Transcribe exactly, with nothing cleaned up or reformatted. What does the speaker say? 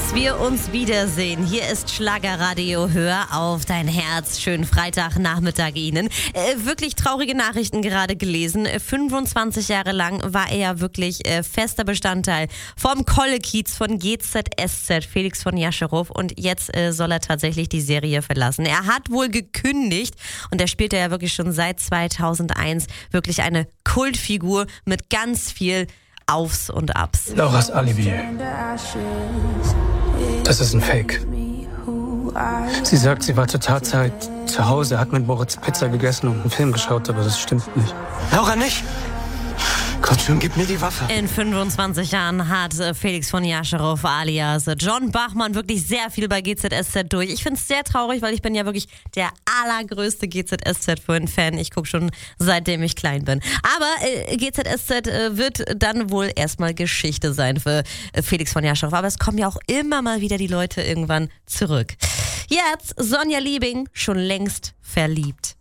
bis wir uns wiedersehen. Hier ist Schlagerradio. Hör auf dein Herz. Schönen Freitagnachmittag Ihnen. Äh, wirklich traurige Nachrichten gerade gelesen. fünfundzwanzig Jahre lang war er ja wirklich äh, fester Bestandteil vom Kollekiez von G Z S Z, Felix von Jascherow. Und jetzt äh, soll er tatsächlich die Serie verlassen. Er hat wohl gekündigt und er spielte ja wirklich schon seit zweitausendeins wirklich eine Kultfigur mit ganz viel Aufs und Abs. Lauras Alibi. Das ist ein Fake. Sie sagt, sie war zur Tatzeit zu Hause, hat mit Moritz Pizza gegessen und einen Film geschaut, aber das stimmt nicht. Laura nicht! Komm schon, gib mir die Waffe. In fünfundzwanzig Jahren hat Felix von Jascherow alias John Bachmann wirklich sehr viel bei G Z S Z durch. Ich finde es sehr traurig, weil ich bin ja wirklich der allergrößte G Z S Z-Fan. Ich gucke schon seitdem ich klein bin. Aber äh, G Z S Z äh, wird dann wohl erstmal Geschichte sein für äh, Felix von Jascherow. Aber es kommen ja auch immer mal wieder die Leute irgendwann zurück. Jetzt Sonja Liebing, schon längst verliebt.